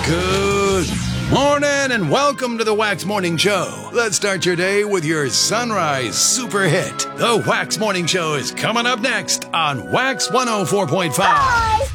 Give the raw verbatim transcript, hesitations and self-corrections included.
Good morning and welcome to the Wax Morning Show. Let's start your day with your Sunrise Super Hit. The Wax Morning Show is coming up next on Wax one oh four point five. Bye.